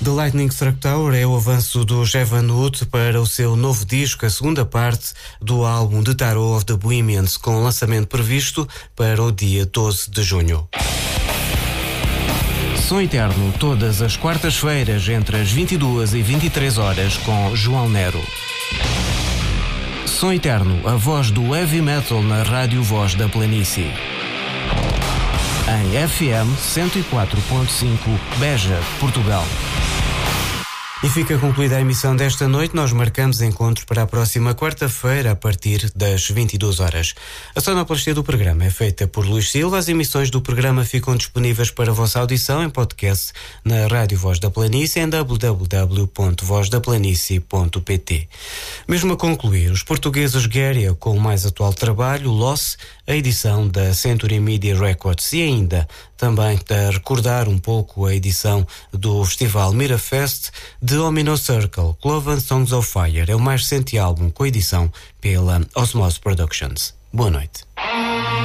The Lightning Struck Tower é o avanço do Evan Wood para o seu novo disco, a segunda parte do álbum The Tarot of the Bohemians, com lançamento previsto para o dia 12 de junho. Som Eterno, todas as quartas-feiras, entre as 22 e 23 horas, com João Nero. Som Eterno, a voz do heavy metal na Rádio Voz da Planície. Em FM 104.5, Beja, Portugal. E fica concluída a emissão desta noite. Nós marcamos encontro para a próxima quarta-feira, a partir das 22 horas. A sonoplastia do programa é feita por Luís Silva. As emissões do programa ficam disponíveis para a vossa audição em podcast na Rádio Voz da Planície, em www.vozdaplanície.pt. Mesmo a concluir, os portugueses Guéria, com o mais atual trabalho, Loss, a edição da Century Media Records, e ainda também a recordar um pouco a edição do Festival Mirafest de Omino Circle, Cloven Songs of Fire. É o mais recente álbum com edição pela Osmose Productions. Boa noite.